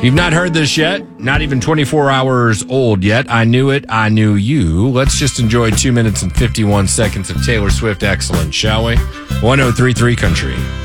You've not heard this yet, not even 24 hours old yet. I Knew It, I Knew You. Let's just enjoy 2 minutes and 51 seconds of Taylor Swift excellence, shall we? 1033 Country.